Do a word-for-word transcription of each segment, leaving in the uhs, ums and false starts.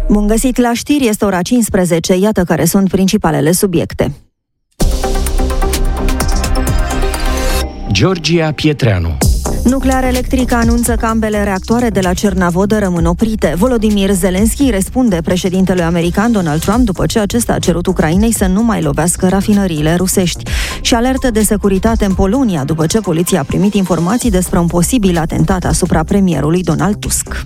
Bun găsit la știri, este ora cincisprezece, iată care sunt principalele subiecte. Georgia Pietreanu. Nuclear Electric anunță că ambele reactoare de la Cernavodă rămân oprite. Volodymyr Zelensky răspunde președintelui american Donald Trump după ce acesta a cerut Ucrainei să nu mai lovească rafinăriile rusești. Și alertă de securitate în Polonia după ce poliția a primit informații despre un posibil atentat asupra premierului Donald Tusk.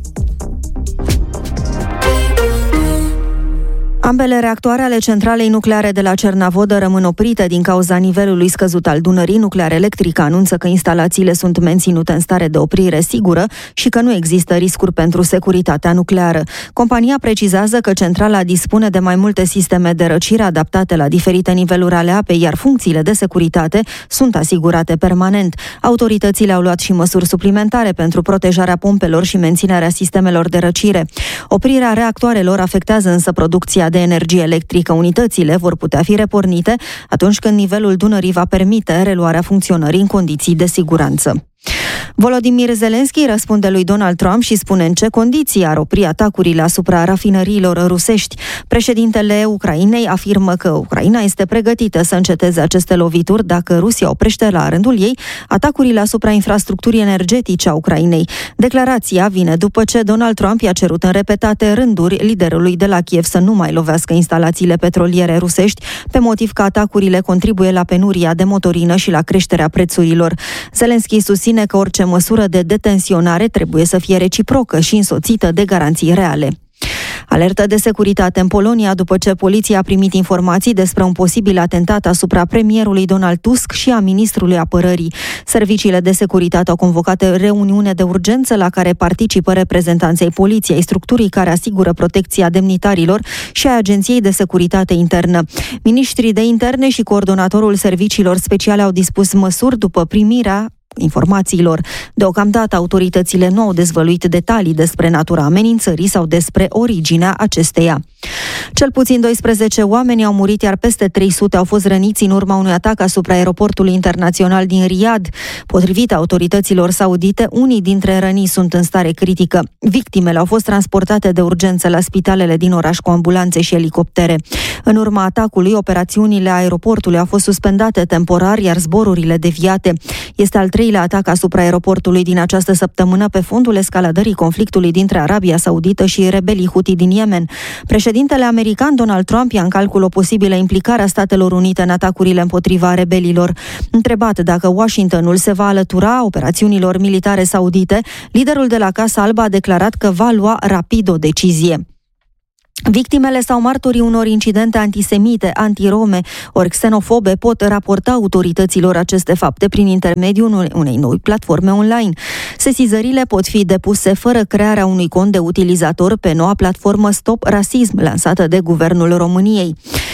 Ambele reactoare ale centralei nucleare de la Cernavodă rămân oprite din cauza nivelului scăzut al Dunării. Nuclear Electric anunță că instalațiile sunt menținute în stare de oprire sigură și că nu există riscuri pentru securitatea nucleară. Compania precizează că centrala dispune de mai multe sisteme de răcire adaptate la diferite niveluri ale apei, iar funcțiile de securitate sunt asigurate permanent. Autoritățile au luat și măsuri suplimentare pentru protejarea pompelor și menținerea sistemelor de răcire. Oprirea reactoarelor afectează însă producția de de energie electrică. Unitățile vor putea fi repornite atunci când nivelul Dunării va permite reluarea funcționării în condiții de siguranță. Volodymyr Zelensky răspunde lui Donald Trump și spune în ce condiții ar opri atacurile asupra rafinăriilor rusești. Președintele Ucrainei afirmă că Ucraina este pregătită să înceteze aceste lovituri dacă Rusia oprește la rândul ei atacurile asupra infrastructurii energetice a Ucrainei. Declarația vine după ce Donald Trump i-a cerut în repetate rânduri liderului de la Kiev să nu mai lovească instalațiile petroliere rusești, pe motiv că atacurile contribuie la penuria de motorină și la creșterea prețurilor. Zelensky susține că orice măsură de detenționare trebuie să fie reciprocă și însoțită de garanții reale. Alertă de securitate în Polonia după ce poliția a primit informații despre un posibil atentat asupra premierului Donald Tusk și a ministrului apărării. Serviciile de securitate au convocat o reuniune de urgență la care participă reprezentanții poliției, structurii care asigură protecția demnitarilor și a Agenției de Securitate Internă. Ministrii de interne și coordonatorul serviciilor speciale au dispus măsuri după primirea informațiilor. Deocamdată, autoritățile nu au dezvăluit detalii despre natura amenințării sau despre originea acesteia. Cel puțin doisprezece oameni au murit, iar peste trei sute au fost răniți în urma unui atac asupra aeroportului internațional din Riyadh. Potrivit autorităților saudite, unii dintre răniți sunt în stare critică. Victimele au fost transportate de urgență la spitalele din oraș cu ambulanțe și elicoptere. În urma atacului, operațiunile aeroportului au fost suspendate temporar, iar zborurile deviate. Este al treilea atac asupra aeroportului din această săptămână pe fondul escaladării conflictului dintre Arabia Saudită și rebelii Houthi din Yemen. Președintele american Donald Trump ia în calcul o posibilă implicare a Statelor Unite în atacurile împotriva rebelilor. Întrebat dacă Washingtonul se va alătura operațiunilor militare saudite, liderul de la Casa Albă a declarat că va lua rapid o decizie. Victimele sau martorii unor incidente antisemite, antirome ori xenofobe pot raporta autorităților aceste fapte prin intermediul unei noi platforme online. Sesizările pot fi depuse fără crearea unui cont de utilizator pe noua platformă Stop Rasism, lansată de Guvernul României.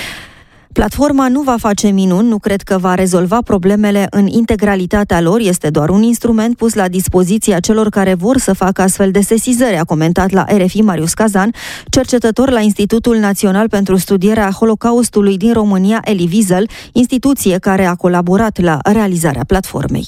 Platforma nu va face minuni, nu cred că va rezolva problemele în integralitatea lor, este doar un instrument pus la dispoziția celor care vor să facă astfel de sesizări, a comentat la R F I Marius Cazan, cercetător la Institutul Național pentru Studierea Holocaustului din România, Elie Wiesel, instituție care a colaborat la realizarea platformei.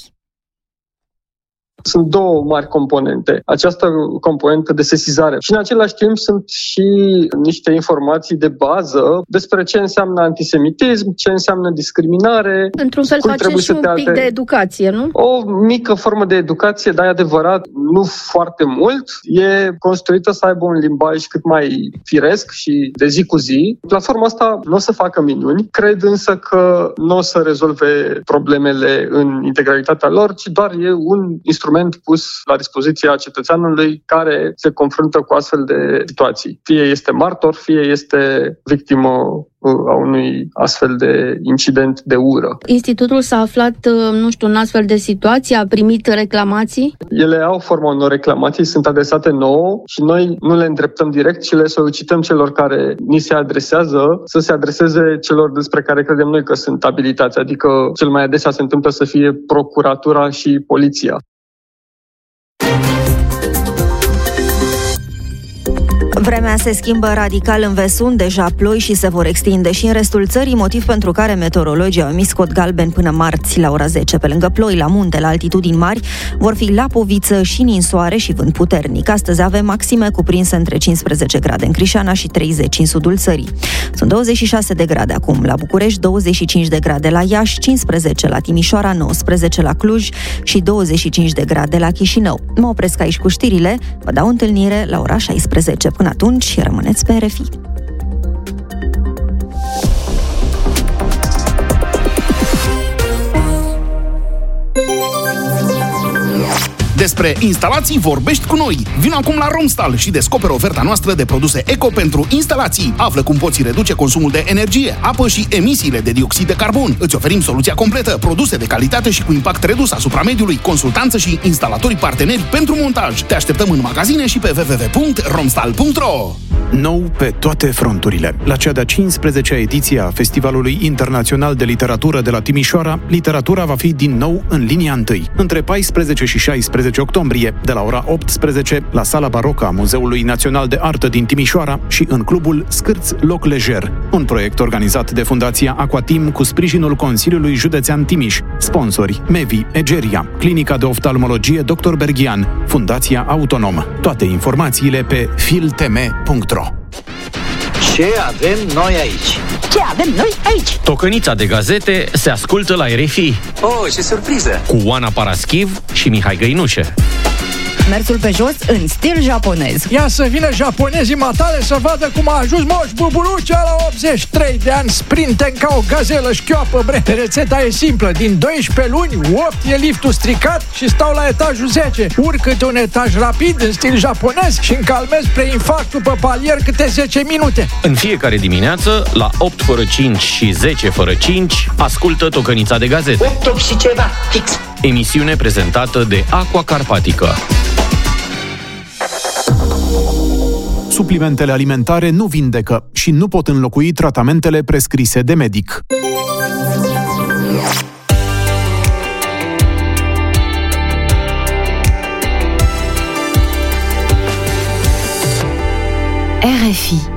Sunt două mari componente. Această componentă de sesizare și în același timp sunt și niște informații de bază despre ce înseamnă antisemitism, ce înseamnă discriminare. Într-un fel face și un pic de educație, nu? O mică formă de educație, dar e adevărat, nu foarte mult. E construită să aibă un limbaj cât mai firesc și de zi cu zi. Platforma asta nu o să facă minuni, cred însă că nu o să rezolve problemele în integralitatea lor, ci doar e un instrument pus la dispoziția cetățeanului care se confruntă cu astfel de situații. Fie este martor, fie este victimă a unui astfel de incident de ură. Institutul s-a aflat, nu știu, în astfel de situații, a primit reclamații? Ele au forma unor reclamații, sunt adresate nouă și noi nu le îndreptăm direct, ci le solicităm celor care ni se adresează să se adreseze celor despre care credem noi că sunt abilitați, adică cel mai adesea se întâmplă să fie procuratura și poliția. Vremea se schimbă radical în vest-sud, deja ploi și se vor extinde și în restul țării, motiv pentru care meteorologii au emis cod galben până marți la ora zece. Pe lângă ploi, la munte, la altitudini mari, vor fi lapoviță și ninsoare și vânt puternic. Astăzi avem maxime cuprinse între cincisprezece grade în Crișana și treizeci în sudul țării. Sunt douăzeci și șase de grade acum la București, douăzeci și cinci de grade la Iași, cincisprezece la Timișoara, nouăsprezece la Cluj și douăzeci și cinci de grade la Chișinău. Mă opresc aici cu știrile, vă dau întâlnire la ora șaisprezece. Până atunci, rămâneți pe R F I. Despre instalații vorbești cu noi. Vino acum la Romstal și descoperă oferta noastră de produse eco pentru instalații. Află cum poți reduce consumul de energie, apă și emisiile de dioxid de carbon. Îți oferim soluția completă, produse de calitate și cu impact redus asupra mediului, consultanță și instalatori parteneri pentru montaj. Te așteptăm în magazine și pe w w w punct romstal punct r o. Nou pe toate fronturile. La cea de-a cincisprezecea ediție a Festivalului Internațional de Literatură de la Timișoara, literatura va fi din nou în linia întâi, între paisprezece și șaisprezece octombrie, de la ora optsprezece, la Sala Barocă a Muzeului Național de Artă din Timișoara și în clubul Scârț Loc Lejer, un proiect organizat de Fundația Aquatim cu sprijinul Consiliului Județean Timiș, sponsori Mevi, Egeria, Clinica de Oftalmologie doctor Berghian, Fundația Autonom. Toate informațiile pe filtm punct r o. Ce avem noi aici? Ce avem noi aici? Tocănița de gazete se ascultă la R F I. Oh, ce surpriză! Cu Oana Paraschiv și Mihai Găinușe. Mersul pe jos în stil japonez. Ia să vină japonezii matale să vadă cum a ajuns Moș Buburucea la optzeci și trei de ani, sprinten ca o gazelă șchioapă, bre. Rețeta e simplă, din doisprezece luni, opt e liftul stricat și stau la etajul zece. Urc câte un etaj rapid în stil japonez și încalmez preinfarctul pe palier câte zece minute. În fiecare dimineață, la opt fără cinci și zece fără cinci, ascultă Tocănița de gazete. opt, opt și ceva, fix. Emisiune prezentată de Aqua Carpatică. Suplimentele alimentare nu vindecă și nu pot înlocui tratamentele prescrise de medic. R F I